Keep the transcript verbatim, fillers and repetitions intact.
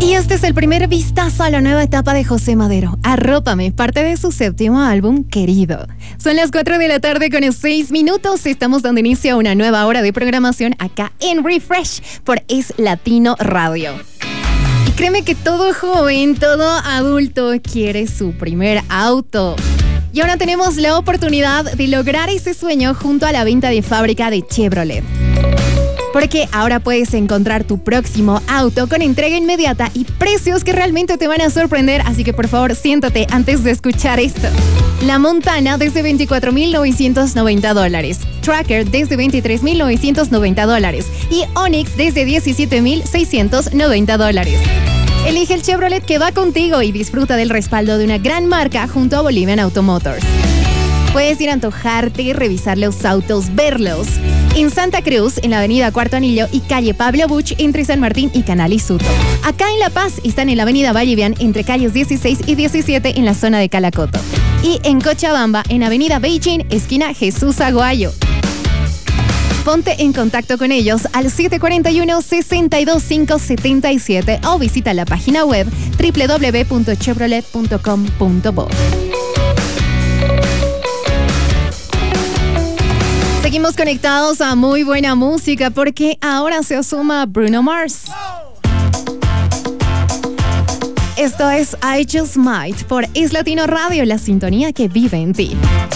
Y este es el primer vistazo a la nueva etapa de José Madero. Arrópame, parte de su séptimo álbum, Querido. Son las cuatro de la tarde con seis minutos. Estamos dando inicio a una nueva hora de programación acá en Refresh por Es Latino Radio. Y créeme que todo joven, todo adulto quiere su primer auto. Y ahora tenemos la oportunidad de lograr ese sueño junto a la venta de fábrica de Chevrolet. Porque ahora puedes encontrar tu próximo auto con entrega inmediata y precios que realmente te van a sorprender. Así que por favor, siéntate antes de escuchar esto. La Montana desde veinticuatro mil novecientos noventa dólares. Tracker desde veintitrés mil novecientos noventa dólares. Y Onix desde diecisiete mil seiscientos noventa dólares. Elige el Chevrolet que va contigo y disfruta del respaldo de una gran marca junto a Bolivian Auto Motors. Puedes ir a antojarte, revisar los autos, verlos. En Santa Cruz, en la avenida Cuarto Anillo y calle Pablo Buch, entre San Martín y Canal Isuto. Acá en La Paz están en la avenida Vallivian, entre calles dieciséis y diecisiete en la zona de Calacoto. Y en Cochabamba, en avenida Beijing, esquina Jesús Aguayo. Ponte en contacto con ellos al siete cuatro uno, seis dos cinco siete siete o visita la página web doble u doble u doble u punto chevrolet punto com punto bo. Seguimos conectados a muy buena música porque ahora se asoma Bruno Mars. Esto es I Just Might por Es Latino Radio, la sintonía que vive en ti.